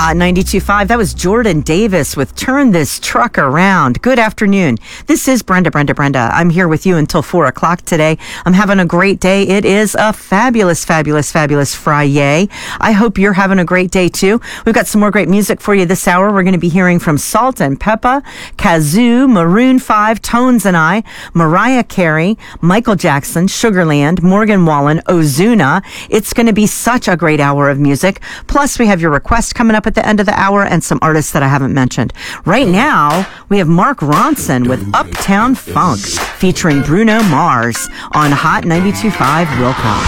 Hot 92.5. That was Jordan Davis with Turn This Truck Around. Good afternoon. This is Brenda. I'm here with you until 4 o'clock today. I'm having a great day. It is a fabulous Friday. I hope you're having a great day too. We've got some more great music for you this hour. We're going to be hearing from Salt and Peppa, Kazoo, Maroon 5, Tones and I, Mariah Carey, Michael Jackson, Sugarland, Morgan Wallen, Ozuna. It's going to be such a great hour of music. Plus, we have your request coming up at the end of the hour and some artists that I haven't mentioned. Right now, we have Mark Ronson with Uptown Funk featuring Bruno Mars on Hot 92.5 Wilcox.